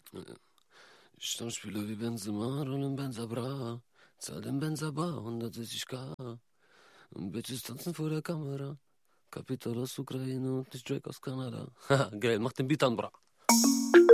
Stammspieler wie Benzema, rollen Benza Bra, zahl den Benza Bar, 160k. Und Bitches tanzen vor der Kamera. Kapital aus Ukraine und nicht Drake aus Kanada. Haha, geil, mach den Beat an, bra.